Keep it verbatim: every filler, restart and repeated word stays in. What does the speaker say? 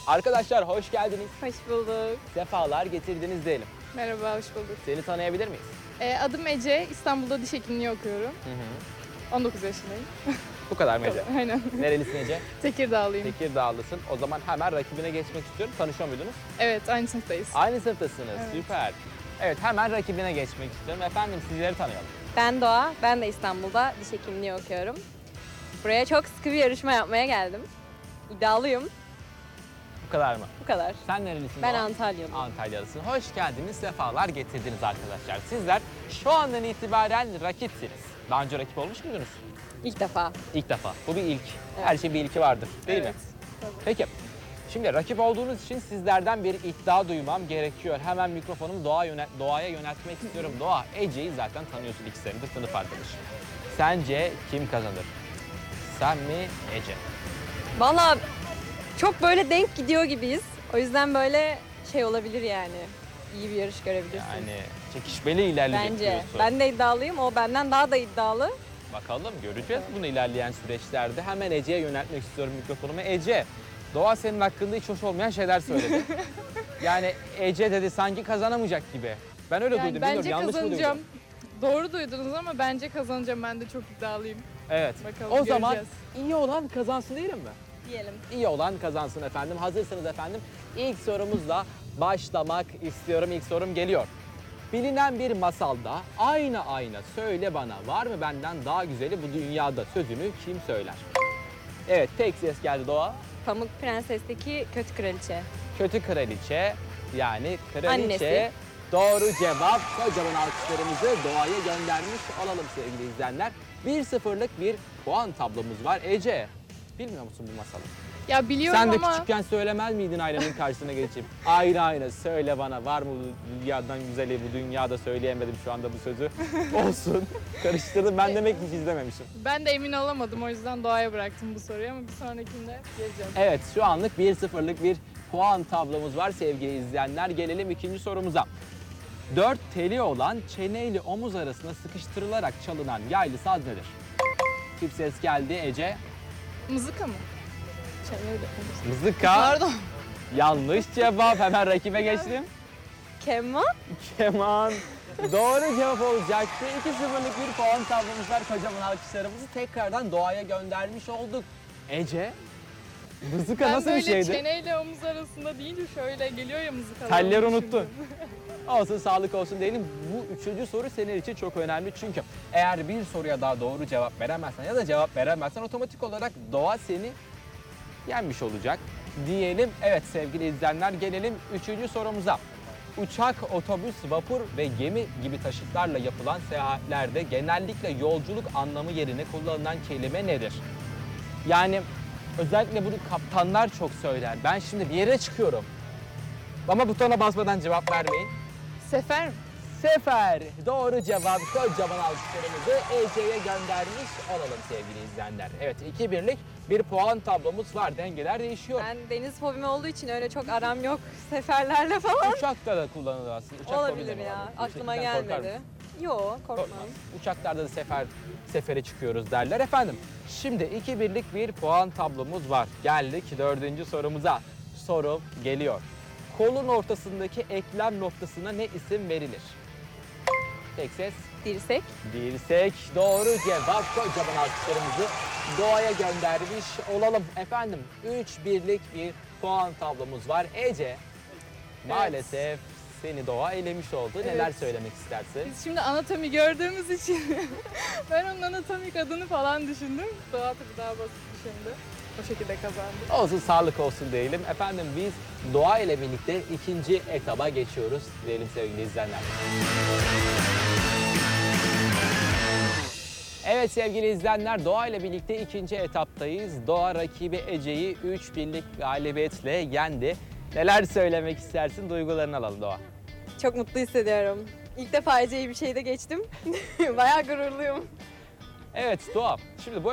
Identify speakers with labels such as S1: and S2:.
S1: Arkadaşlar hoş geldiniz.
S2: Hoş bulduk.
S1: Sefalar getirdiniz diyelim.
S2: Merhaba, hoş bulduk.
S1: Seni tanıyabilir miyiz?
S2: Ee, adım Ece, İstanbul'da diş hekimliği okuyorum.
S1: Hı hı.
S2: on dokuz yaşındayım.
S1: Bu kadar mı Ece?
S2: Aynen.
S1: Nerelisin Ece?
S2: Tekirdağlıyım.
S1: Tekirdağlısın. O zaman hemen rakibine geçmek istiyorum. Tanışıyor muydunuz?
S2: Evet, aynı sınıftayız.
S1: Aynı sınıftasınız.
S2: Evet.
S1: Süper. Evet, hemen rakibine geçmek istiyorum. Efendim sizleri tanıyalım.
S3: Ben Doğa, ben de İstanbul'da diş hekimliği okuyorum. Buraya çok sıkı bir yarışma yapmaya geldim. İddialıyım,
S1: Bu kadar mı?
S3: bu kadar.
S1: Sen nerelisin?
S3: Ben
S1: Doğa?
S3: Antalyalıyım.
S1: Antalyalısın. Hoş geldiniz, sefalar getirdiniz arkadaşlar. Sizler şu andan itibaren rakipsiniz. Daha önce rakip olmuş muydunuz?
S3: İlk defa.
S1: İlk defa. Bu bir ilk.
S3: Evet.
S1: Her şey bir ilki vardır, değil
S2: Evet,
S1: mi?
S2: tabii.
S1: Peki. Şimdi rakip olduğunuz için sizlerden bir iddia duymam gerekiyor. Hemen mikrofonumu Doğa yöne- Doğa'ya yöneltmek istiyorum. Doğa, Ece'yi zaten tanıyorsun, iki senedir sınıf arkadaşı. Sence kim kazanır? Sen mi, Ece?
S3: Vallahi çok böyle denk gidiyor gibiyiz. O yüzden böyle şey olabilir yani. İyi bir yarış görebilirsiniz.
S1: Yani çekişmeli ilerleyecek
S3: Bence.
S1: diyorsun.
S3: Ben de iddialıyım, o benden daha da iddialı.
S1: Bakalım, göreceğiz bunu ilerleyen süreçlerde. Hemen Ece'ye yöneltmek istiyorum mikrofonumu. Ece, Doğa senin hakkında hiç hoş olmayan şeyler söyledi. Yani Ece dedi sanki kazanamayacak gibi. Ben öyle
S2: Yani
S1: duydum.
S2: bence
S1: Bilmiyorum, yanlış mı
S2: kazanacağım.
S1: duydum?
S2: Doğru duydunuz ama bence kazanacağım. Ben de çok iddialıyım.
S1: Evet.
S2: Bakalım,
S1: O zaman
S2: göreceğiz.
S1: iyi olan kazansın diyelim mi?
S3: Diyelim.
S1: İyi olan kazansın efendim. Hazırsanız efendim ilk sorumuzla başlamak istiyorum. İlk sorum geliyor. Bilinen bir masalda ayna ayna söyle bana var mı benden daha güzeli bu dünyada sözünü kim söyler? Evet, tek ses geldi Doğa.
S3: Pamuk Prenses'teki kötü kraliçe.
S1: Kötü kraliçe, yani kraliçe.
S3: Annesi.
S1: Doğru cevap. Kocaman alkışlarımızı Doğa'ya göndermiş olalım sevgili izleyenler. bir sıfırlık bir puan tablomuz var. Ece, bilmiyor musun bu masalı?
S2: Ya biliyorum
S1: Sen de
S2: ama
S1: küçükken söylemez miydin aynanın karşısına geçip? Ayna ayna söyle bana var mı bu dünyadan güzeli bu dünyada, söyleyemedim şu anda bu sözü. Olsun. Karıştırdım, ben demek ki hiç izlememişim.
S2: ben de emin olamadım. O yüzden Doğa'ya bıraktım bu soruyu ama bir sonrakinde geleceğim.
S1: Evet, şu anlık bir sıfırlık bir puan tablomuz var sevgili izleyenler. Gelelim ikinci sorumuza. Dört teli olan çeneyle omuz arasına sıkıştırılarak çalınan yaylı saz nedir? Tip ses geldi Ece.
S2: Mızıka mı? Şey, öyle.
S1: Mızıka.
S2: Pardon.
S1: Yanlış cevap. Hemen rakibe geçtim.
S3: Keman?
S1: Keman. Doğru cevap olacaktı. iki sıfırlık bir puan tablomuz var. Kocaman alkışlarımızı tekrardan Doğa'ya göndermiş olduk. Ece, mızıka
S2: Ben
S1: nasıl bir
S2: böyle
S1: şeydi?
S2: çeneyle omuz arasında deyince şöyle geliyor ya mızıkalar.
S1: Telleri
S2: onu
S1: unuttun.
S2: düşündüm.
S1: Olsun, sağlık olsun diyelim. Bu üçüncü soru senin için çok önemli. Çünkü eğer bir soruya daha doğru cevap veremezsen ya da cevap veremezsen otomatik olarak Doğa seni yenmiş olacak diyelim. Evet sevgili izleyenler, gelelim üçüncü sorumuza. Uçak, otobüs, vapur ve gemi gibi taşıtlarla yapılan seyahatlerde genellikle yolculuk anlamı yerine kullanılan kelime nedir? Yani özellikle bunu kaptanlar çok söyler. Ben şimdi bir yere çıkıyorum. Ama butona basmadan cevap vermeyin.
S2: Sefer mi?
S1: Sefer. Doğru cevap. Kocaman alkışlarımızı Ece'ye göndermiş olalım sevgili izleyenler. Evet, iki birlik bir puan tablomuz var. Dengeler değişiyor.
S3: Ben deniz fobim olduğu için öyle çok aram yok seferlerle falan.
S1: Uçakta da kullanılır aslında. Uçak
S3: Olabilir
S1: fobisi mi
S3: ya.
S1: var?
S3: Aklıma
S1: Uçaktan korkar
S3: gelmedi.
S1: mısın?
S3: Yok, korkmam.
S1: Korkmaz. Uçaklarda da sefer sefere çıkıyoruz derler. Efendim, şimdi iki birlik bir puan tablomuz var. Geldik dördüncü sorumuza. Soru geliyor. Kolun ortasındaki eklem noktasına ne isim verilir? Tek ses.
S3: Dirsek.
S1: Dirsek. Doğru cevap. Kocaman alkışlarımızı Doğa'ya göndermiş olalım. Efendim, üç birlik bir puan tablomuz var. Ece, maalesef seni Doğa elemiş oldu. Neler
S2: Evet.
S1: söylemek istersin?
S2: Biz şimdi anatomi gördüğümüz için ben onun anatomik adını falan düşündüm. Doğa tabii daha basit düşündü. O şekilde kazandı.
S1: Olsun, sağlık olsun diyelim. Efendim, biz Doğa ile birlikte ikinci etaba geçiyoruz diyelim sevgili izleyenler. Evet sevgili izleyenler, Doğa ile birlikte ikinci etaptayız. Doğa rakibi Ece'yi üç birlik galibiyetle yendi. Neler söylemek istersin? Duygularını alalım Doğa.
S3: Çok mutlu hissediyorum. İlk defa Ece'yi bir şeyde geçtim. Bayağı gururluyum.
S1: Evet Doğa, şimdi bu